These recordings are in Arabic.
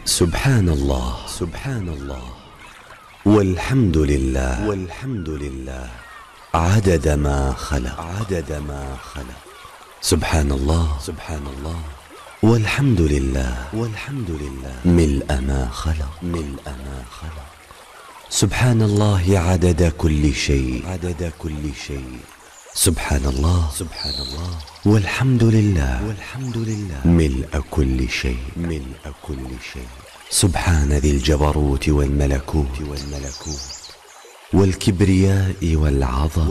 سبحان الله سبحان الله والحمد لله والحمد لله عدد ما خلق عدد ما خلق. سبحان الله سبحان الله والحمد لله والحمد لله ملء ما خلق ملء ما خلق. سبحان الله عدد كل شيء عدد كل شيء. سبحان الله سبحان الله والحمد لله والحمد لله ملء كل شيء ملء كل شيء. سبحان ذي الجبروت والملكوت والكبرياء والعظمة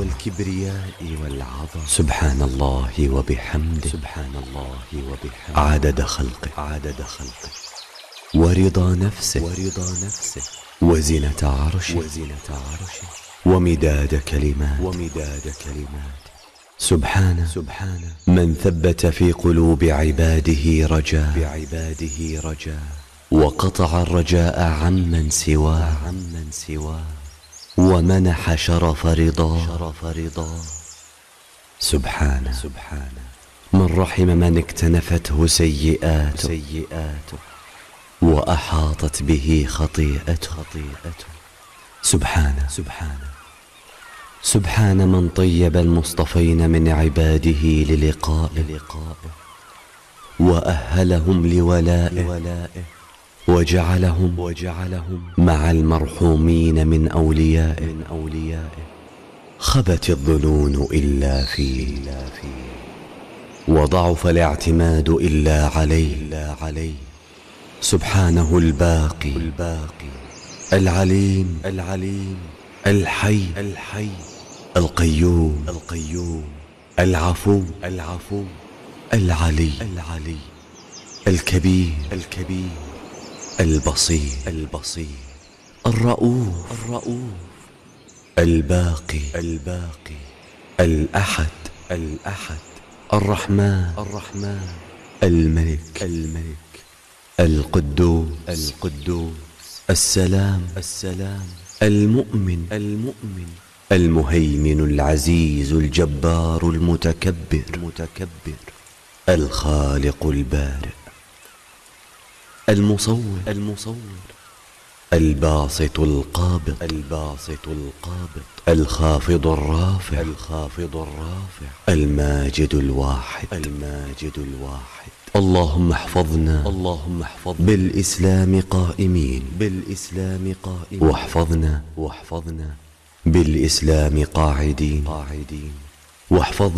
سبحان الله وبحمده سبحان الله وبحمده عدد خلقه ورضا نفسه وزنة عرشه ومداد كلمات. سبحانه من ثبت في قلوب عباده رجاء وقطع الرجاء عمن سواه ومنح شرف رضا. سبحانه من رحم من اكتنفته سيئاته وأحاطت به خطيئته. سبحان من طيب المصطفين من عباده للقائه وأهلهم لولائه وجعلهم مع المرحومين من أوليائه. خبت الظنون إلا فيه وضعف الاعتماد إلا عليه. سبحانه الباقي العليم الحي القيوم العفو العلي الكبير البصير الرؤوف الباقي الأحد الرحمن الملك القدوس السلام المؤمن المهيمن العزيز الجبار المتكبر الخالق البارئ المصور الباسط القابض الخافض الرافع الماجد الواحد. اللهم احفظنا بالإسلام قائمين واحفظنا بالإسلام قاعدين واحفظنا